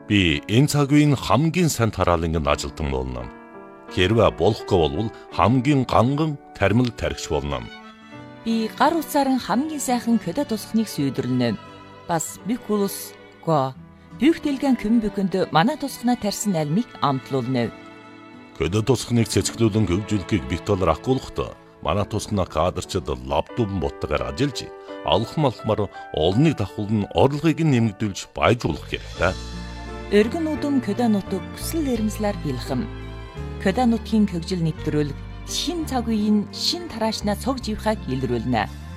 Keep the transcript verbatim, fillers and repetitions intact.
Би энэ цаг үеийн хамгийн сайн тараалангийн ажилтан болно. Хэрвээ болохгүй бол хамгийн ганган тармил тархич болно. Би гар утсаар хамгийн сайхан көдө тусахныг сүйдэрлэнэ. Бас бикулус го бүгдэлгэн көмбөкөнд манай тусахнаа тарьсан альмыг амтлуулна. Көдө тусахныг цэцгэлүүлэн хөгжүүлэхийг бит доллар ахгуулахдаа манай тусахнаа кадрчид лаптоп боттойгоор ажиллаж алхам алхмаар олныг давхуулн орлогыг нэмэгдүүлж баяжуулах хэрэгтэй. Өргөн үдэм көдө нутаг хүсэл эрмслэр бэлхэм. Көдө нутгийн хөгжил нэвтрүүлэг шин цаг үеийн шин тараашнаа цог живхаг илрүүлнэ.